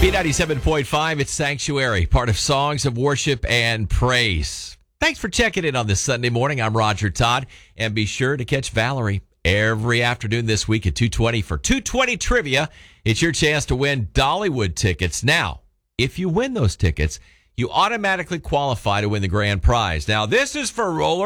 B97.5, it's Sanctuary, part of Songs of Worship and Praise. Thanks for checking in on this Sunday morning. I'm Roger Todd, and be sure to catch Valerie every afternoon this week at 2:20 for 2:20 Trivia. It's your chance to win Dollywood tickets. Now, if you win those tickets, you automatically qualify to win the grand prize. Now, this is for roller